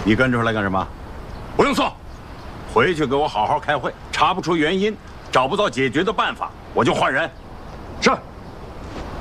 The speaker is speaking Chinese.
你跟着出来干什么？ 不用送， 回去给我好好开会，查不出原因，找不到解决的办法，我就换人。